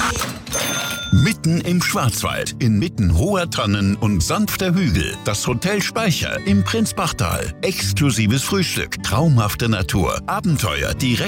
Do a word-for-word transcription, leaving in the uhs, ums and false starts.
Mitten im Schwarzwald, inmitten hoher Tannen und sanfter Hügel. Das Hotel Speicher im Prinzbachtal. Exklusives Frühstück, traumhafte Natur, Abenteuer direkt